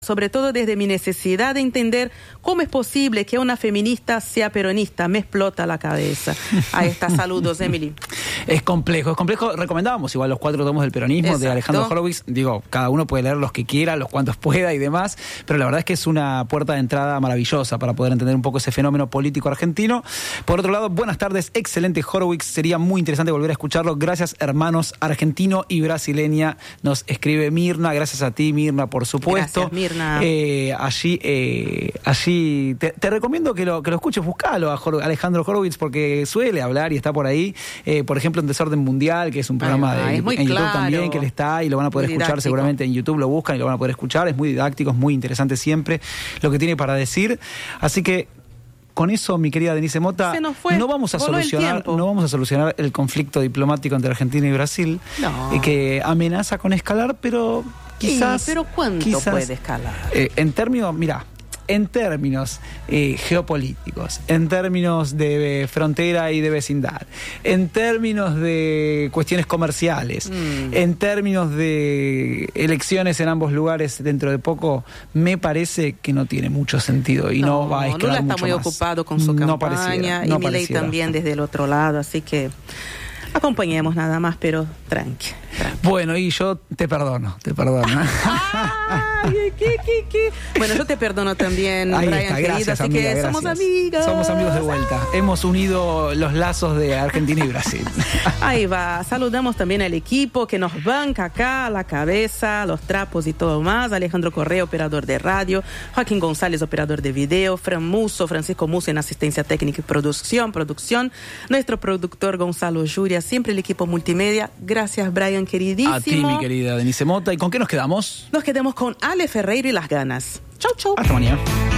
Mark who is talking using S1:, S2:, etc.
S1: sobre todo desde mi necesidad de entender cómo es posible que una feminista sea peronista. Me explota la cabeza. Ahí está, saludos, Emily.
S2: Es complejo. Recomendábamos igual los 4 tomos del peronismo. Exacto. De Alejandro Horowitz. Digo, cada uno puede leer los que quiera, los cuantos pueda y demás, pero la verdad es que es una puerta de entrada maravillosa para poder entender un poco ese fenómeno político argentino. Por otro lado, buenas tardes, excelente Horowitz, sería muy interesante volver a escucharlo. Gracias, hermanos, argentino y brasileña, nos escribe Mirna. Gracias a ti, Mirna, por supuesto.
S1: Gracias, Mirna.
S2: Allí te recomiendo que lo escuches, buscalo a Alejandro Horowitz, porque suele hablar y está por ahí, por ejemplo en Desorden Mundial, que es un programa en YouTube también, que él está y lo van a poder escuchar seguramente en YouTube, lo buscan y lo van a poder escuchar. Es muy didáctico, es muy interesante siempre lo que tiene para decir, así que con eso, mi querida Denise Mota, no vamos a solucionar el conflicto diplomático entre Argentina y Brasil, que amenaza con escalar, pero quizás...
S1: ¿Pero cuánto puede escalar?
S2: En términos geopolíticos, en términos de frontera y de vecindad, en términos de cuestiones comerciales, en términos de elecciones en ambos lugares dentro de poco, me parece que no tiene mucho sentido y no va a escalar mucho más.
S1: Lula está muy ocupado con su campaña y Milei también desde el otro lado, así que acompañemos nada más, pero tranqui.
S2: Bueno, y yo te perdono.
S1: Bueno, yo te perdono también,
S2: ahí
S1: Brian,
S2: está,
S1: querido,
S2: gracias,
S1: así
S2: amiga,
S1: que somos amigos.
S2: Somos amigos de vuelta. Hemos unido los lazos de Argentina y Brasil.
S1: Ahí va. Saludamos también al equipo que nos banca acá, la cabeza, los trapos y todo más. Alejandro Correa, operador de radio. Joaquín González, operador de video. Francisco Musso en asistencia técnica y producción. Nuestro productor Gonzalo Yuria, siempre el equipo multimedia. Gracias, Brian, queridísimo.
S2: A ti, mi querida Denise Mota. ¿Y con qué nos quedamos?
S1: Nos quedamos con Ale Ferreiro y Las Ganas. Chau, chau.
S2: Hasta mañana.